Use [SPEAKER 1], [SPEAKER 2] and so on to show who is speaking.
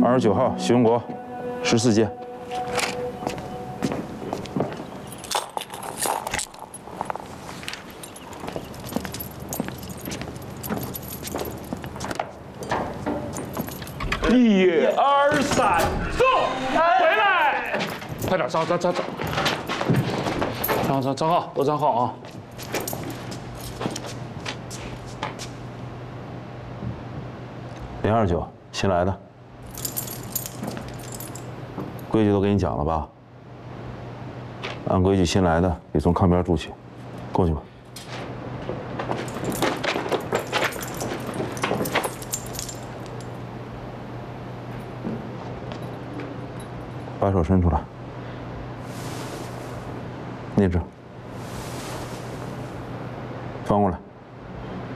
[SPEAKER 1] 29号徐文国，14阶。1、2、3，走，回来，快点，站好，都站好啊！029，新来的，规矩都给你讲了吧？按规矩，新来的得从炕边住起，过去吧。把手伸出来，内置。